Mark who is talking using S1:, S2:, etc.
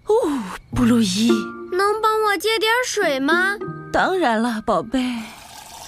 S1: 布鲁伊，
S2: 能帮我接点水吗？
S1: 当然了，宝贝。